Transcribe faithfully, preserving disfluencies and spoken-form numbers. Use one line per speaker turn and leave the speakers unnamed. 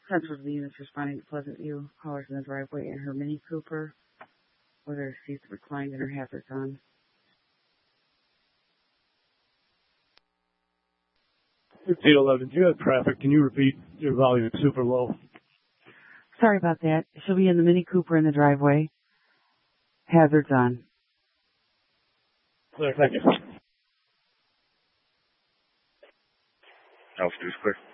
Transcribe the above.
Central Venus responding to Pleasant View. Callers in the driveway in her Mini Cooper with her seats reclined and her hazards on.
fifteen eleven, do you have traffic? Can you repeat? Your volume is super low.
Sorry about that. She'll be in the Mini Cooper in the driveway. Hazards on.
Clear, thank you.
Alpha two is clear.